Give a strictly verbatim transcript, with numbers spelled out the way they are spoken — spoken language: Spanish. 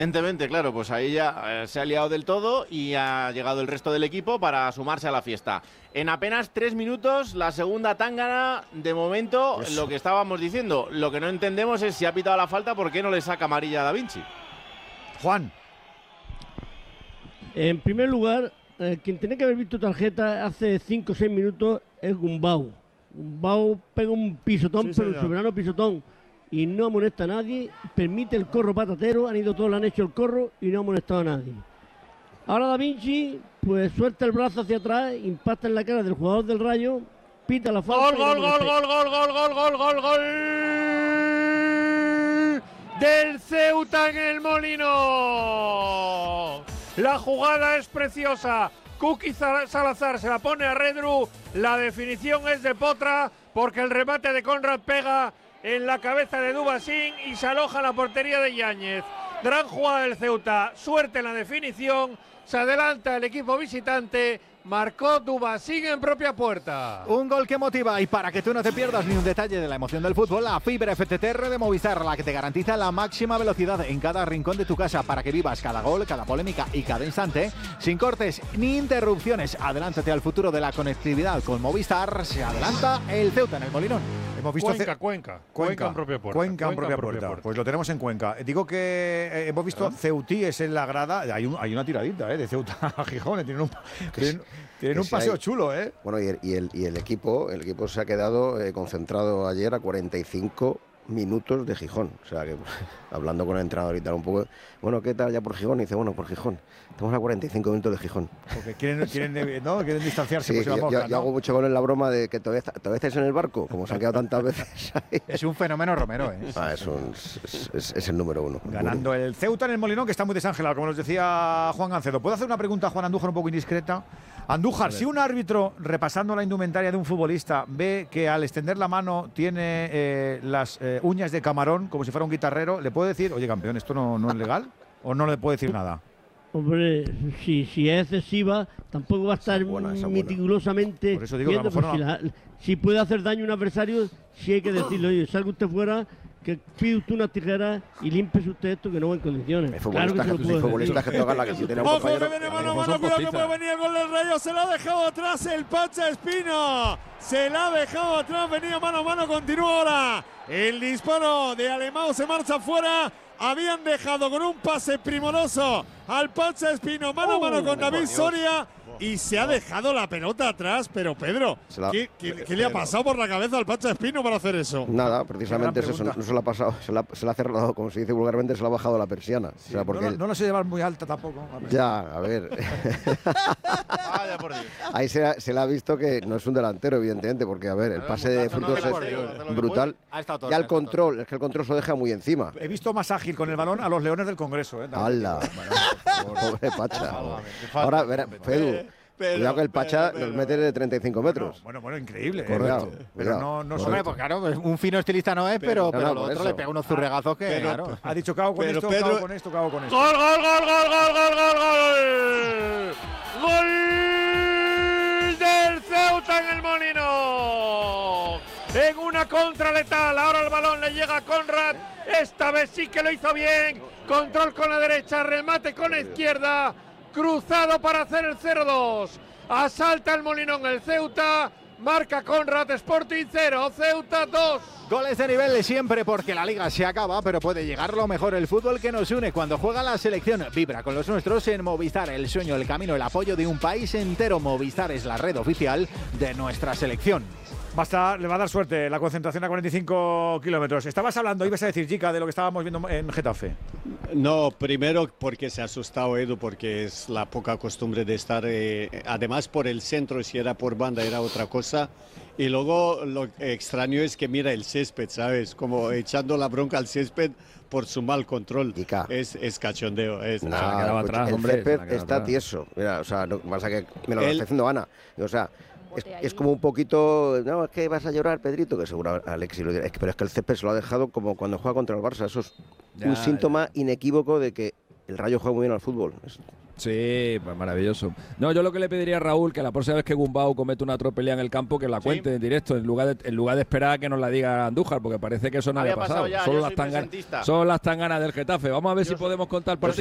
Evidentemente, claro, pues ahí ya eh, se ha liado del todo y ha llegado el resto del equipo para sumarse a la fiesta. En apenas tres minutos, la segunda tángana, de momento, Eso. lo que estábamos diciendo. Lo que no entendemos es si ha pitado la falta, ¿por qué no le saca amarilla a Da Vinci? Juan. En primer lugar, eh, quien tenía que haber visto tarjeta hace cinco o seis minutos es Gumbau. Gumbau pega un pisotón, sí, pero un soberano pisotón. Y no amonesta a nadie, permite el corro patatero, han ido todos, le han hecho el corro y no ha amonestado a nadie. Ahora Da Vinci, pues suelta el brazo hacia atrás, impacta en la cara del jugador del Rayo, pita la falta. ¡Gol, gol, gol, gol, gol, gol, gol, gol, gol, gol! ¡Del Ceuta en el Molino! La jugada es preciosa. Kuki Salazar se la pone a Redru, la definición es de Potra, porque el remate de Conrad pega en la cabeza de Dubasín y se aloja en la portería de Yáñez. Gran jugada del Ceuta, suerte en la definición, se adelanta el equipo visitante, marcó Dubasín en propia puerta. Un gol que motiva, y para que tú no te pierdas ni un detalle de la emoción del fútbol, la fibra F T T R de Movistar, la que te garantiza la máxima velocidad en cada rincón de tu casa para que vivas cada gol, cada polémica y cada instante sin cortes ni interrupciones. Adelántate al futuro de la conectividad con Movistar. Se adelanta el Ceuta en el Molinón. Hemos visto Cuenca, Cuenca, Cuenca, Cuenca en propia puerta. Cuenca en propia, propia puerta. puerta. Pues lo tenemos en Cuenca. Digo que eh, hemos visto ¿Ah? Ceutíes en la grada. Hay, un, hay una tiradita eh, de Ceuta a Gijón. Tienen un, tienen, tienen un paseo hay, chulo, ¿eh? Bueno, y el, y, el, y el equipo el equipo se ha quedado eh, concentrado ayer a cuarenta y cinco minutos de Gijón. O sea, que hablando con el entrenador y tal un poco, bueno, ¿qué tal ya por Gijón? Y dice, bueno, por Gijón. Estamos a cuarenta y cinco minutos de Gijón. Porque quieren, quieren, ¿no? quieren distanciarse. Sí, pues yo, moja, yo, ¿no? yo hago mucho con él la broma de que todavía, todavía estáis en el barco, como se han quedado tantas veces. Es un fenómeno Romero, ¿eh? Ah, es, un, es, es, es el número uno. Ganando el Ceuta en el Molinón, que está muy desangelado, como nos decía Juan Gancedo. ¿Puedo hacer una pregunta a Juan Andújar un poco indiscreta? Andújar, si un árbitro, repasando la indumentaria de un futbolista, ve que al extender la mano tiene eh, las eh, uñas de camarón, como si fuera un guitarrero, ¿le puede decir, oye, campeón, esto no, no es legal? ¿O no le puede decir nada? Hombre, si, si es excesiva, tampoco va a estar buena, meticulosamente Por eso digo viendo, que a lo mejor si, no. la, si puede hacer daño a un adversario, sí hay que decirle, oye, salga usted fuera, que pide usted unas tijeras y límpiese usted esto que no va en condiciones. Claro que se lo puede futbolistas que tocan la que si tiene un Ojo que viene mano a mano, cuidado que puede venir el gol del Rayo, se la ha dejado atrás el Pacha Espino, se la ha dejado atrás, venía mano a mano, continúa ahora el disparo de Alemão, se marcha fuera. Habían dejado con un pase primoroso al Pacha Espino, mano a mano con David Soria, y se ha dejado la pelota atrás. Pero Pedro, la, ¿qué, qué, ¿qué le ha pasado por la cabeza al Pacha Espino para hacer eso? Nada, precisamente es eso, no, no se le ha pasado, se la, se la ha cerrado, como se dice vulgarmente, se le ha bajado la persiana. Sí, o sea, porque no, no lo sé llevar muy alta tampoco. Ya, a ver. Vaya por Dios. Ahí se, ha, se le ha visto que no es un delantero, evidentemente, porque, a ver, el pase de Frutos es brutal. Y al control, es que el control se lo deja muy encima. He visto más ágil con el balón a los Leones del Congreso. ¿eh? ¡Hala! Pobre Pacha. Ahora, verá, Fedu. Pero, cuidado que el Pacha pero, pero, nos mete de treinta y cinco metros. Bueno, bueno, increíble. Correcto. Eh, pero no, no sobre, pues claro, un fino estilista no es, pero, pero, pero no, no, lo otro le pega unos zurregazos que, pero, claro. Ha dicho, cago con pero, esto, Pedro, cago con esto, cago con esto. ¡Gol, gol, gol, gol, gol, gol, gol, gol! ¡Gol del Ceuta en el Molino! En una contra letal, ahora el balón le llega a Conrad. Esta vez sí que lo hizo bien. Control con la derecha, remate con la izquierda. Cruzado para hacer el cero dos. Asalta el Molinón el Ceuta. Marca Conrad, Sporting cero, Ceuta dos. Goles de nivel siempre, porque la liga se acaba, pero puede llegar lo mejor, el fútbol que nos une cuando juega la selección. Vibra con los nuestros en Movistar, el sueño, el camino, el apoyo de un país entero. Movistar es la red oficial de nuestra selección. Basta, le va a dar suerte la concentración a cuarenta y cinco kilómetros. Estabas hablando, ibas a decir, Chica, de lo que estábamos viendo en Getafe. No, primero porque se ha asustado Edu, porque es la poca costumbre de estar, eh, además por el centro, si era por banda era otra cosa. Y luego lo extraño es que mira el césped, ¿sabes? Como echando la bronca al césped por su mal control. Es, es cachondeo. Es, no, atrás, el hombre, césped está atrás. Tieso. Mira, o sea, no, pasa que me lo el, está diciendo Ana. O sea, es, es como un poquito, no, es que vas a llorar, Pedrito, que seguro Alexis lo dirá, es que, pero es que el césped se lo ha dejado como cuando juega contra el Barça. Eso es ya, un síntoma ya. inequívoco de que el Rayo juega muy bien al fútbol. Es, Sí, pues maravilloso. No, yo lo que le pediría a Raúl, que la próxima vez que Gumbau comete una tropelía en el campo, que la cuente sí. en directo, en lugar, de, en lugar de esperar a que nos la diga Andújar, porque parece que eso no había, había pasado. Ya, solo, las tanganas, solo las tanganas del Getafe. Vamos a ver yo si soy... podemos contar por